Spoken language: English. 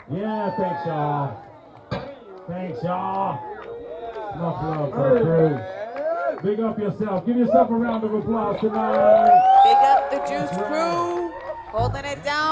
Yeah, thanks, y'all. Thanks, y'all. Enough love for the crew. Big up yourself. Give yourself a round of applause tonight. Big up the Juice Crew, holding it down.